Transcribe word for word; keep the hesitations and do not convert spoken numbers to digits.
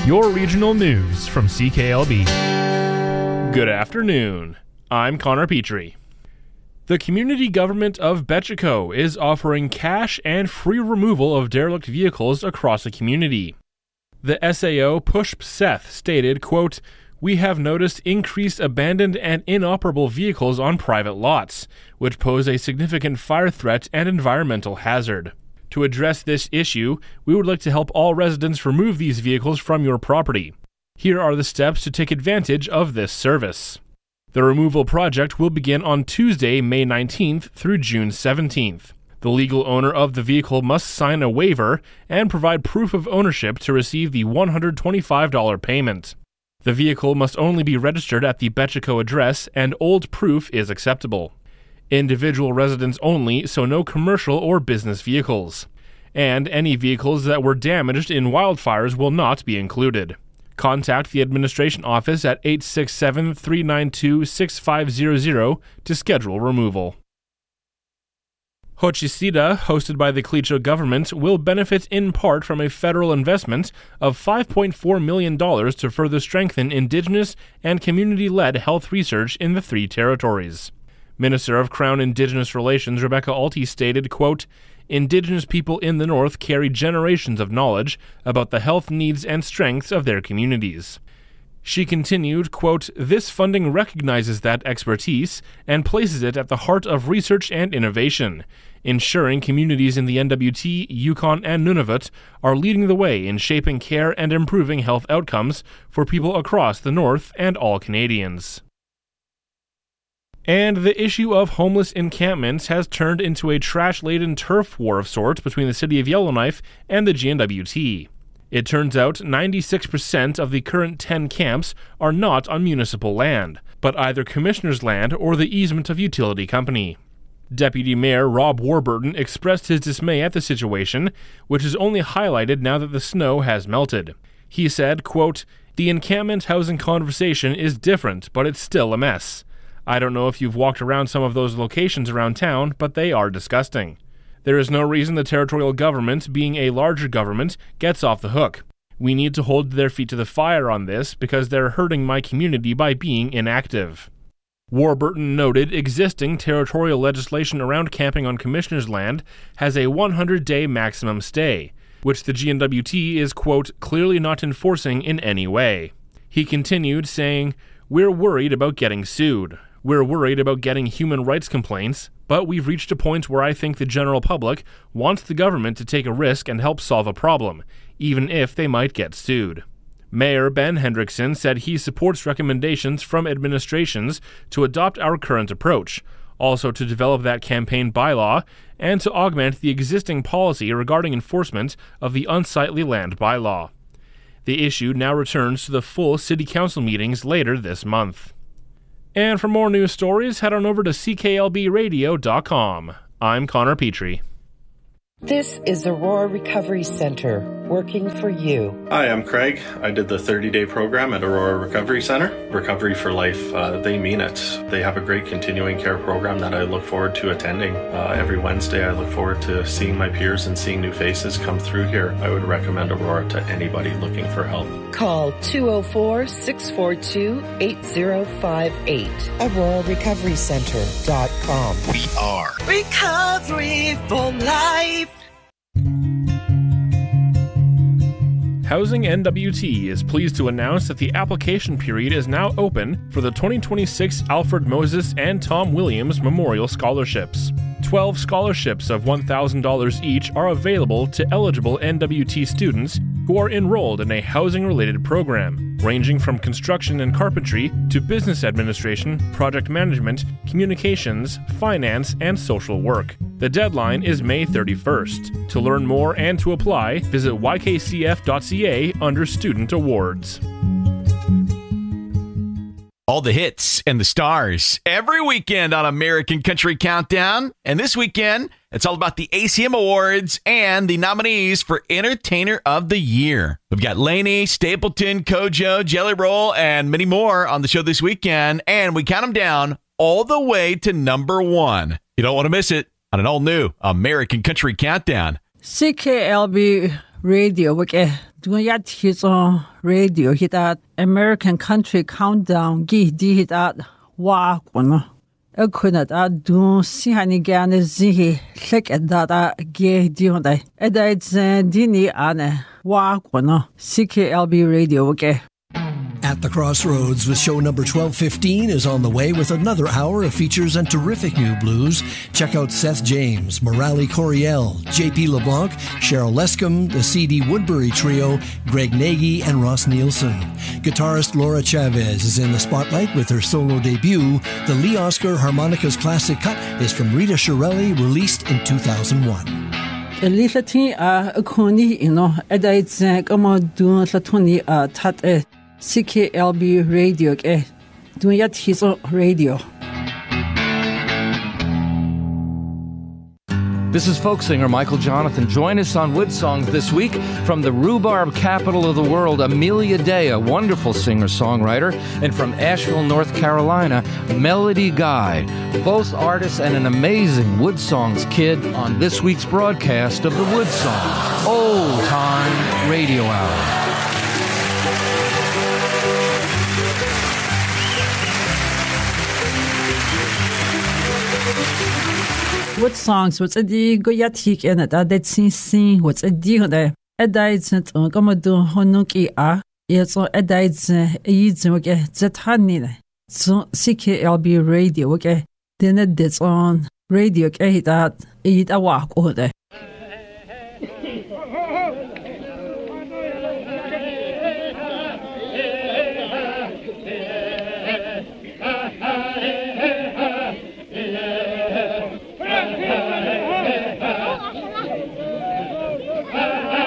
Your regional news from C K L B. Good afternoon. I'm Connor Petrie. The community government of Betchico is offering cash and free removal of derelict vehicles across the community. The S A O Pushp Seth stated, quote, "We have noticed increased abandoned and inoperable vehicles on private lots, which pose a significant fire threat and environmental hazard. To address this issue, we would like to help all residents remove these vehicles from your property. Here are the steps to take advantage of this service." The removal project will begin on Tuesday, May nineteenth through June seventeenth. The legal owner of the vehicle must sign a waiver and provide proof of ownership to receive the one hundred twenty-five dollars payment. The vehicle must only be registered at the Betchico address, and old proof is acceptable. Individual residents only, so no commercial or business vehicles. And any vehicles that were damaged in wildfires will not be included. Contact the administration office at eight six seven, three nine two, six five zero zero to schedule removal. Hochesida, hosted by the Clecho government, will benefit in part from a federal investment of five point four million dollars to further strengthen Indigenous and community-led health research in the three territories. Minister of Crown Indigenous Relations Rebecca Alty stated, quote, "Indigenous people in the North carry generations of knowledge about the health needs and strengths of their communities." She continued, quote, "This funding recognizes that expertise and places it at the heart of research and innovation, ensuring communities in the N W T, Yukon, and Nunavut are leading the way in shaping care and improving health outcomes for people across the North and all Canadians." And the issue of homeless encampments has turned into a trash-laden turf war of sorts between the City of Yellowknife and the G N W T. It turns out ninety-six percent of the current ten camps are not on municipal land, but either commissioner's land or the easement of utility company. Deputy Mayor Rob Warburton expressed his dismay at the situation, which is only highlighted now that the snow has melted. He said, quote, "The encampment housing conversation is different, but it's still a mess. I don't know if you've walked around some of those locations around town, but they are disgusting. There is no reason the territorial government, being a larger government, gets off the hook. We need to hold their feet to the fire on this because they're hurting my community by being inactive." Warburton noted existing territorial legislation around camping on commissioner's land has a one hundred day maximum stay, which the G N W T is, quote, "clearly not enforcing in any way." He continued, saying, "We're worried about getting sued. We're worried about getting human rights complaints, but we've reached a point where I think the general public wants the government to take a risk and help solve a problem, even if they might get sued." Mayor Ben Hendrickson said he supports recommendations from administrations to adopt our current approach, also to develop that campaign bylaw, and to augment the existing policy regarding enforcement of the unsightly land bylaw. The issue now returns to the full City Council meetings later this month. And for more news stories, head on over to C K L B radio dot com. I'm Connor Petrie. This is Aurora Recovery Center, working for you. Hi, I'm Craig. I did the thirty-day program at Aurora Recovery Center. Recovery for life, uh, they mean it. They have a great continuing care program that I look forward to attending. Uh, every Wednesday, I look forward to seeing my peers and seeing new faces come through here. I would recommend Aurora to anybody looking for help. Call two oh four, six four two, eight oh five eight. Aurora Recovery Center dot com. We are Recovery for Life. Housing N W T is pleased to announce that the application period is now open for the twenty twenty-six Alfred Moses and Tom Williams Memorial Scholarships. twelve scholarships of one thousand dollars each are available to eligible N W T students who are enrolled in a housing-related program, ranging from construction and carpentry to business administration, project management, communications, finance, and social work. The deadline is May thirty-first. To learn more and to apply, visit y k c f dot c a under Student Awards. all the hits and the stars every weekend on American Country Countdown. And this weekend, it's all about the A C M Awards and the nominees for Entertainer of the Year. We've got Lainey, Stapleton, Kojo, Jelly Roll, and many more on the show this weekend. And we count them down all the way to number one. You don't want to miss it on an all-new American Country Countdown. C K L B Radio wake Dunyat his on radio hit at American Country Countdown gi di hit at wa kono. A kunat at dun sihani gan zihi sek at data ge dionda. Edits dini ane wa kono. C K L B Radio wake. At the Crossroads with show number twelve fifteen is on the way with another hour of features and terrific new blues. Check out Seth James, Morale Coriel, J P LeBlanc, Cheryl Lescombe, the C D Woodbury Trio, Greg Nagy, and Ross Nielsen. Guitarist Laura Chavez is in the spotlight with her solo debut. The Lee Oscar Harmonicas Classic Cut is from Rita Shirelli, released in two thousand one. Elitati a koni ino edits kamo dun latuni a tat C K L B Radio ke Dunyat his radio. This is folk singer Michael Jonathan. Join us on Wood Songs this week from the rhubarb capital of the world, Amelia Day, a wonderful singer-songwriter, and from Asheville, North Carolina, Melody Guy, both artists and an amazing Wood Songs kid on this week's broadcast of the Wood Songs Old Time Radio Hour. What songs what's a di go yatik and that that sing sing what's a di there a diet on come do honuki a it's a diet a yids okay zetani so C K L B Radio okay then it's on radio okay that eat a walk over there.